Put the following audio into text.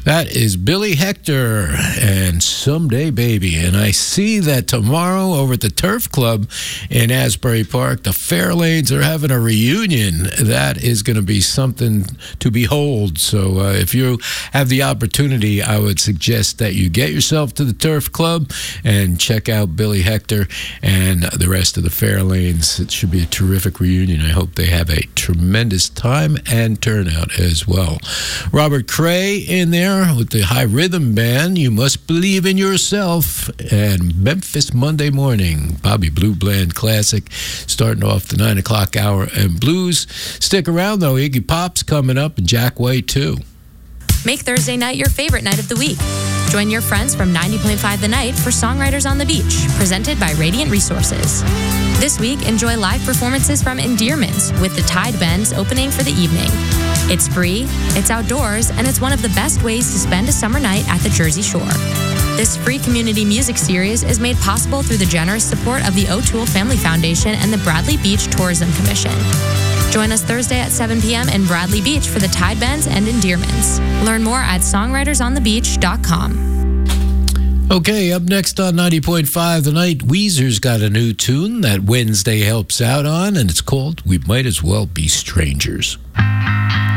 That is Billy Hector and Someday Baby. And I see that tomorrow over at the Turf Club in Asbury Park, the Fairlanes are having a reunion. That is going to be something to behold. So if you have the opportunity, I would suggest that you get yourself to the Turf Club and check out Billy Hector and the rest of the Fairlanes. It should be a terrific reunion. I hope they have a tremendous time and turnout as well. Robert Cray in there with the High Rhythm Band, You Must Believe in Yourself, and Memphis Monday Morning, Bobby Blue Bland classic, starting off the 9 o'clock hour and blues. Stick around, though. Iggy Pop's coming up, and Jack White, too. Make Thursday night your favorite night of the week. Join your friends from 90.5 The Night for Songwriters on the Beach, presented by Radiant Resources. This week, enjoy live performances from Endearments, with the Tide Bends opening for the evening. It's free, it's outdoors, and it's one of the best ways to spend a summer night at the Jersey Shore. This free community music series is made possible through the generous support of the O'Toole Family Foundation and the Bradley Beach Tourism Commission. Join us Thursday at 7 p.m. in Bradley Beach for the Tide Bends and Endearments. Learn more at songwritersonthebeach.com. Okay, up next on 90.5 The Night, Weezer's got a new tune that Wednesday helps out on, and it's called We Might As Well Be Strangers.